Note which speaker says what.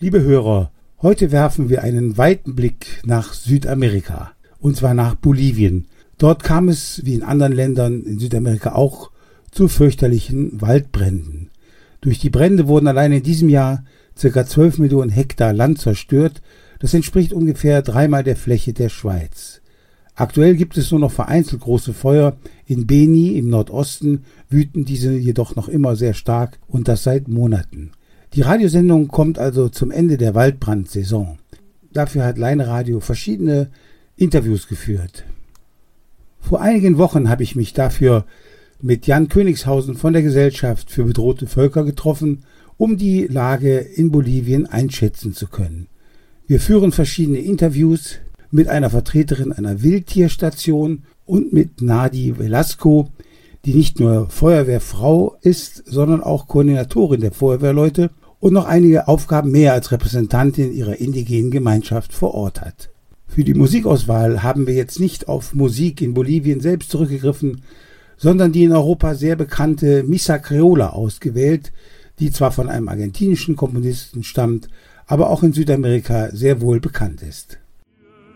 Speaker 1: Liebe Hörer, heute werfen wir einen weiten Blick nach Südamerika, und zwar nach Bolivien. Dort kam es, wie in anderen Ländern in Südamerika auch, zu fürchterlichen Waldbränden. Durch die Brände wurden allein in diesem Jahr ca. 12 Millionen Hektar Land zerstört. Das entspricht ungefähr 3-mal der Fläche der Schweiz. Aktuell gibt es nur noch vereinzelt große Feuer. In Beni im Nordosten wüten diese jedoch noch immer sehr stark, und das seit Monaten. Die Radiosendung kommt also zum Ende der Waldbrandsaison. Dafür hat Leine Radio verschiedene Interviews geführt. Vor einigen Wochen habe ich mich dafür mit Jan Königshausen von der Gesellschaft für bedrohte Völker getroffen, um die Lage in Bolivien einschätzen zu können. Wir führen verschiedene Interviews mit einer Vertreterin einer Wildtierstation und mit Nadi Velasco, die nicht nur Feuerwehrfrau ist, sondern auch Koordinatorin der Feuerwehrleute und noch einige Aufgaben mehr als Repräsentantin ihrer indigenen Gemeinschaft vor Ort hat. Für die Musikauswahl haben wir jetzt nicht auf Musik in Bolivien selbst zurückgegriffen, sondern die in Europa sehr bekannte Missa Criolla ausgewählt, die zwar von einem argentinischen Komponisten stammt, aber auch in Südamerika sehr wohl bekannt ist.